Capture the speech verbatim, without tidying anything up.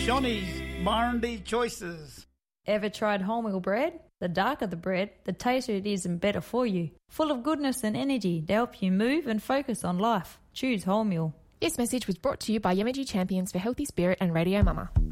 Johnny's Barndy Choices. Ever tried wholemeal bread? The darker the bread, the tastier it is and better for you. Full of goodness and energy to help you move and focus on life. Choose wholemeal. This message was brought to you by Yamaji Champions for Healthy Spirit and Radio Mama.